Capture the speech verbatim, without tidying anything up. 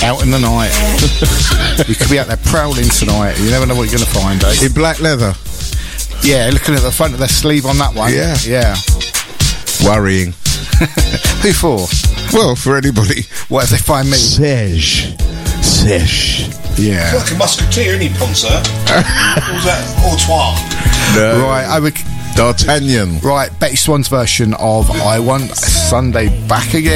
out in the night. You could be out there prowling tonight. You never know what you're going to find, eh? In black leather. Yeah, looking at the front of their sleeve on that one. Yeah. Yeah. Worrying. Who for? Well, for anybody. What if they find me? Serge. Serge. Yeah. He's like a musketeer, isn't he, Poncer? What was that? Autoir. No. Right, I would... D'Artagnan. Right, Betty Swan's version of I Want Sunday Back Again.